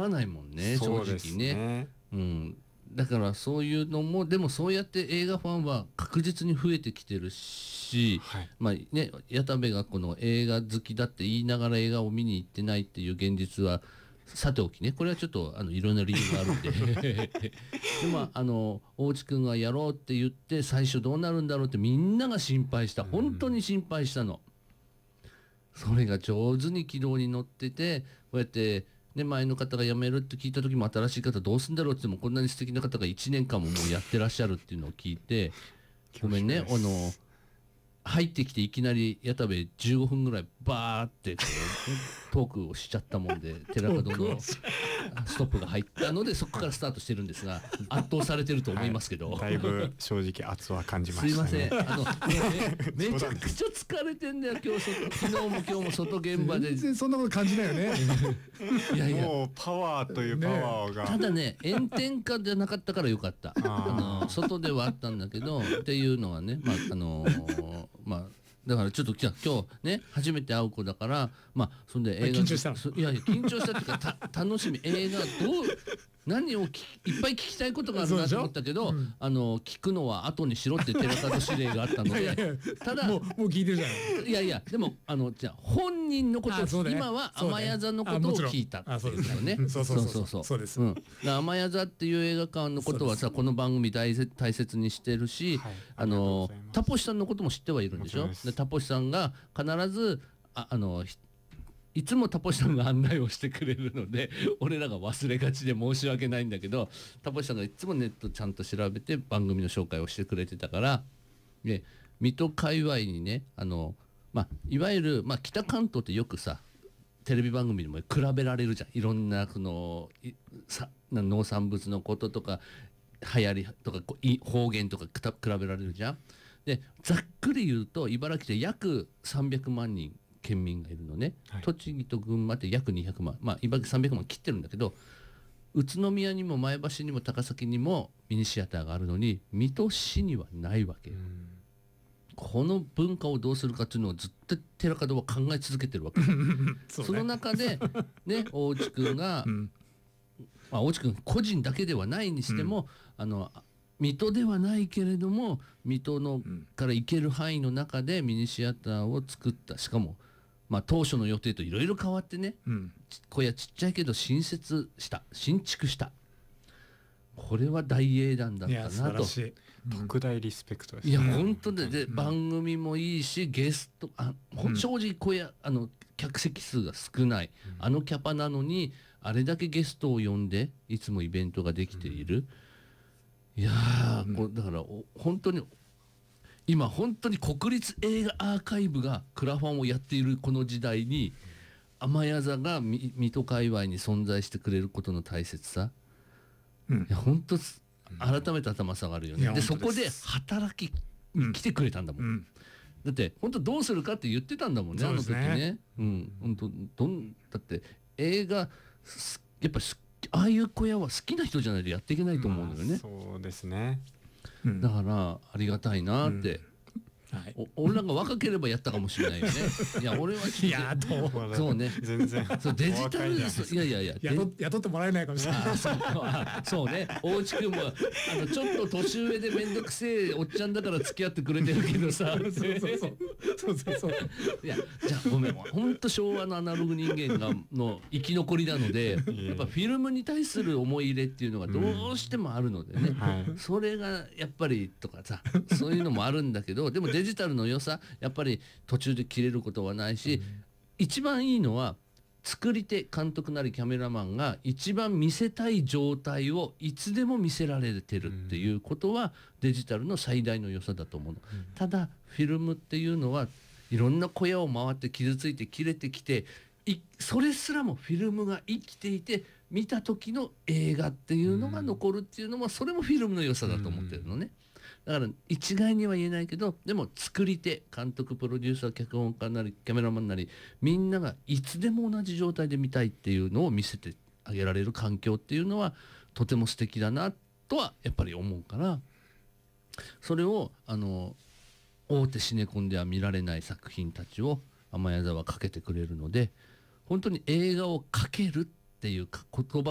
らないもんね、正直そうですね。うん、だからそういうのもでもそうやって映画ファンは確実に増えてきてるし、 はい、 まあね、矢田部がこの映画好きだって言いながら映画を見に行ってないっていう現実はさておきね、これはちょっといろんな理由があるんででも大内くんがやろうって言って最初どうなるんだろうってみんなが心配した、本当に心配したの。それが上手に軌道に乗ってて、こうやって、ね、前の方が辞めるって聞いた時も新しい方どうすんだろうって言ってもこんなに素敵な方が1年間ももうやってらっしゃるっていうのを聞いてごめんね、入ってきていきなり矢田部15分ぐらいバーってこうトークをしちゃったもんで寺門のストップが入ったのでそこからスタートしてるんですが圧倒されてると思いますけど、 はい、だいぶ正直圧は感じましたね。 すいません、めちゃくちゃ疲れてんだよ今日昨日も今日も外現場で全然そんなこと感じないよねいやいやもうパワーというパワーが、 ただね炎天下じゃなかったからよかった外ではあったんだけどっていうのはね、まあだからちょっと今日ね初めて会う子だからそんで映画緊張したいや緊張したっていうか楽しみ映画何をいっぱい聞きたいことがあるなと思ったけど、聞くのは後にしろって寺門指令があったのでただもう聞いてるじゃない。 いやいやでもじゃあ本人のことを、 ね、 今は雨や座のことを聞いたっていうことね。 そうです。 雨や座っていう映画館のことはさこの番組大切にしてるし、 はい、 タポシさんのことも知ってはいるんでしょ。でタポシさんが必ずいつもタポシさんが案内をしてくれるので俺らが忘れがちで申し訳ないんだけどタポシさんがいつもネットちゃんと調べて番組の紹介をしてくれてたからで水戸界隈にねいわゆる、北関東ってよくさテレビ番組でも比べられるじゃん。いろんな農産物のこととか流行りとか方言とか比べられるじゃん。でざっくり言うと茨城で約300万人県民がいるのね、はい、栃木と群馬って約200万、茨城300万切ってるんだけど宇都宮にも前橋にも高崎にもミニシアターがあるのに水戸市にはないわけよ。この文化をどうするかっていうのをずっと寺門は考え続けてるわけその中でね大内くんが、大内くん個人だけではないにしても、水戸ではないけれども水戸のから行ける範囲の中でミニシアターを作った。しかも当初の予定といろいろ変わってね、小屋ちっちゃいけど新築した。これは大英断だったなと。 特大リスペクトですね。 いや本当で、番組もいいしゲスト正直小屋客席数が少ない、キャパなのにあれだけゲストを呼んでいつもイベントができている。いやだから本当に今本当に国立映画アーカイブがクラファンをやっているこの時代に雨や座が水戸界隈に存在してくれることの大切さ、いや本当改めて頭下がるよね。でそこで働き来てくれたんだもん、だって本当どうするかって言ってたんだもんね、あの時ね。本当だって映画やっぱああいう小屋は好きな人じゃないとやっていけないと思うんだよね。 そうですね。 だからありがたいなって、俺らが若ければやったかもしれないよね。いや俺はちょっとそうね全然そうデジタルですいや雇ってもらえないかもしれない。 そうね大内くんもちょっと年上で面倒くせえおっちゃんだから付き合ってくれてるけどさそういやじゃあごめん本当昭和のアナログ人間の生き残りなのでやっぱフィルムに対する思い入れっていうのがどうしてもあるのでね、それがやっぱりとかさそういうのもあるんだけどでもデジタルの良さやっぱり途中で切れることはないし、一番いいのは作り手監督なりキャメラマンが一番見せたい状態をいつでも見せられてるっていうことはデジタルの最大の良さだと思うの。ただフィルムっていうのはいろんな小屋を回って傷ついて切れてきてそれすらもフィルムが生きていて見た時の映画っていうのが残るっていうのはそれもフィルムの良さだと思ってるのね。だから一概には言えないけどでも作り手監督プロデューサー脚本家なりキャメラマンなりみんながいつでも同じ状態で見たいっていうのを見せてあげられる環境っていうのはとても素敵だなとはやっぱり思うからそれを大手シネコンでは見られない作品たちを雨や座はかけてくれるので本当に映画をかけるっていう言葉